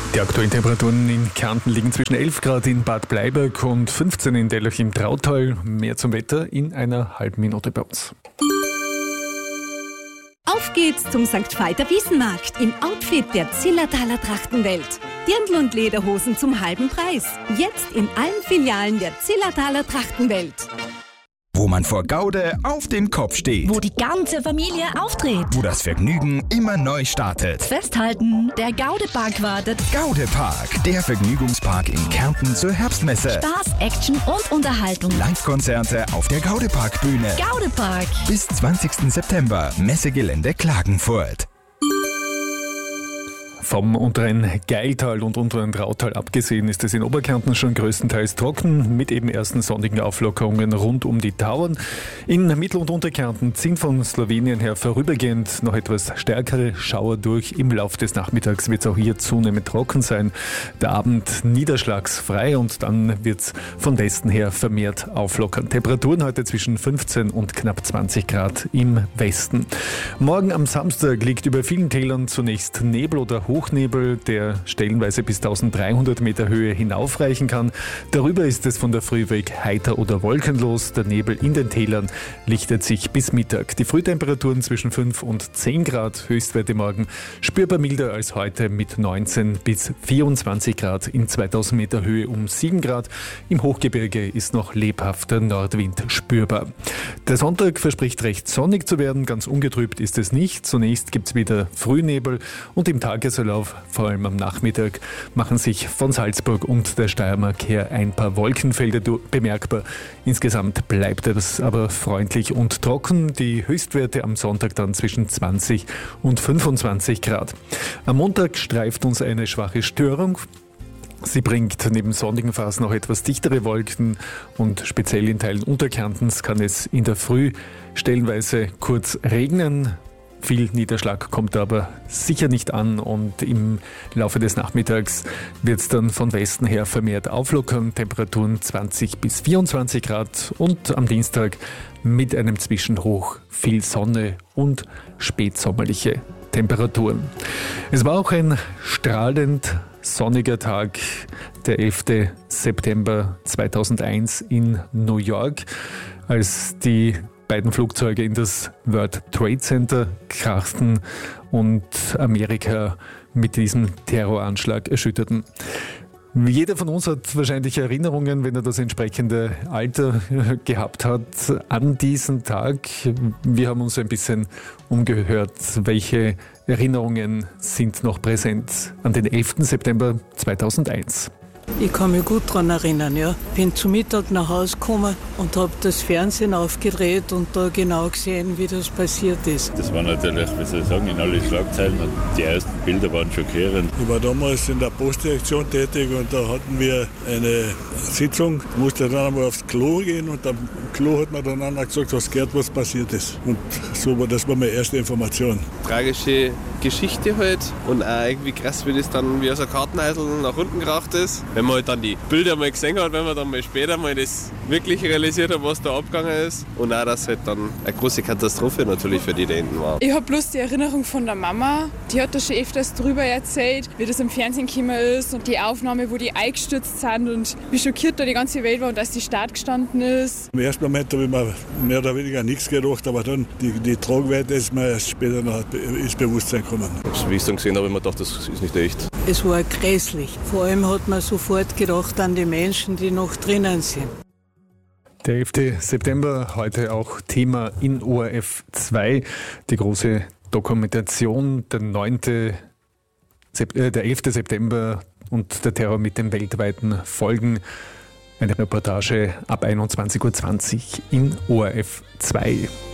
Die aktuellen Temperaturen in Kärnten liegen zwischen 11 Grad in Bad Bleiberg und 15 in Dellach im Trautal. Mehr zum Wetter in einer halben Minute bei uns. Auf geht's zum St. Veit Wiesenmarkt im Outfit der Zillertaler Trachtenwelt. Dirndl und Lederhosen zum halben Preis. Jetzt in allen Filialen der Zillertaler Trachtenwelt. Wo man vor Gaude auf dem Kopf steht. Wo die ganze Familie auftritt. Wo das Vergnügen immer neu startet. Festhalten, der Gaudepark wartet. Gaudepark, der Vergnügungspark in Kärnten zur Herbstmesse. Spaß, Action und Unterhaltung. Live-Konzerte auf der Gaudepark-Bühne. Gaudepark. Bis 20. September, Messegelände Klagenfurt. Vom unteren Geiltal und unteren Trautal abgesehen ist es in Oberkärnten schon größtenteils trocken, mit eben ersten sonnigen Auflockerungen rund um die Tauern. In Mittel- und Unterkärnten ziehen von Slowenien her vorübergehend noch etwas stärkere Schauer durch. Im Laufe des Nachmittags wird es auch hier zunehmend trocken sein. Der Abend niederschlagsfrei und dann wird es von Westen her vermehrt auflockern. Temperaturen heute zwischen 15 und knapp 20 Grad im Westen. Morgen am Samstag liegt über vielen Tälern zunächst Nebel oder Hochnebel, der stellenweise bis 1300 Meter Höhe hinaufreichen kann. Darüber ist es von der Früh weg heiter oder wolkenlos. Der Nebel in den Tälern lichtet sich bis Mittag. Die Frühtemperaturen zwischen 5 und 10 Grad, Höchstwerte morgen spürbar milder als heute mit 19 bis 24 Grad, in 2000 Meter Höhe um 7 Grad. Im Hochgebirge ist noch lebhafter Nordwind spürbar. Der Sonntag verspricht recht sonnig zu werden, ganz ungetrübt ist es nicht. Zunächst gibt es wieder Frühnebel und im Tagesverlauf, vor allem am Nachmittag, machen sich von Salzburg und der Steiermark her ein paar Wolkenfelder bemerkbar. Insgesamt bleibt es aber freundlich und trocken. Die Höchstwerte am Sonntag dann zwischen 20 und 25 Grad. Am Montag streift uns eine schwache Störung. Sie bringt neben sonnigen Phasen noch etwas dichtere Wolken und speziell in Teilen Unterkärntens kann es in der Früh stellenweise kurz regnen. Viel Niederschlag kommt aber sicher nicht an und im Laufe des Nachmittags wird es dann von Westen her vermehrt auflockern. Temperaturen 20 bis 24 Grad und am Dienstag mit einem Zwischenhoch viel Sonne und spätsommerliche Temperaturen. Es war auch ein strahlend sonniger Tag, der 11. September 2001 in New York, als die beiden Flugzeuge in das World Trade Center krachten und Amerika mit diesem Terroranschlag erschütterten. Jeder von uns hat wahrscheinlich Erinnerungen, wenn er das entsprechende Alter gehabt hat, an diesen Tag. Wir haben uns ein bisschen umgehört, welche Erinnerungen sind noch präsent an den 11. September 2001. Ich kann mich gut daran erinnern, ja. Bin zu Mittag nach Hause gekommen und habe das Fernsehen aufgedreht und da genau gesehen, wie das passiert ist. Das war natürlich, wie soll ich sagen, in alle Schlagzeilen und die ersten Bilder waren schockierend. Ich war damals in der Postdirektion tätig und da hatten wir eine Sitzung. Ich musste dann einmal aufs Klo gehen und am Klo hat man dann auch gesagt, was gehört, was passiert ist. Und so war das meine erste Information. Tragische Geschichte halt und auch irgendwie krass, wie das dann wie aus einem Kartenhäusl nach unten geracht ist. Wenn man halt dann die Bilder mal gesehen hat, wenn man dann mal später mal das wirklich realisiert hat, was da abgegangen ist. Und auch, dass halt dann eine große Katastrophe natürlich für die da hinten war. Ich habe bloß die Erinnerung von der Mama. Die hat da schon öfters drüber erzählt, wie das im Fernsehen gekommen ist und die Aufnahme, wo die eingestürzt sind und wie schockiert da die ganze Welt war und dass die Stadt gestanden ist. Im ersten Moment habe ich mir mehr oder weniger nichts gedacht, aber dann die Tragweite ist mir erst später noch ins Bewusstsein gekommen. Wie ich es dann gesehen habe, habe ich mir gedacht, das ist nicht echt. Es war grässlich. Vor allem hat man sofort gedacht an die Menschen, die noch drinnen sind. Der 11. September, heute auch Thema in ORF 2, die große Dokumentation, der 11. September und der Terror mit den weltweiten Folgen. Eine Reportage ab 21.20 Uhr in ORF 2.